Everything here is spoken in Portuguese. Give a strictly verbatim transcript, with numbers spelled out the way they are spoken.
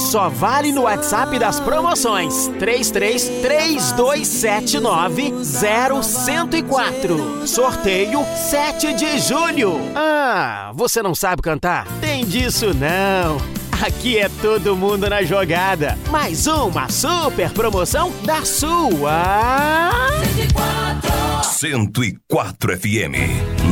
só vale no WhatsApp das promoções três três três dois sete nove zero um zero quatro. Sorteio sete de julho. Ah, você não sabe cantar? Tem disso não. Aqui é todo mundo na jogada. Mais uma super promoção da sua cento e quatro F M.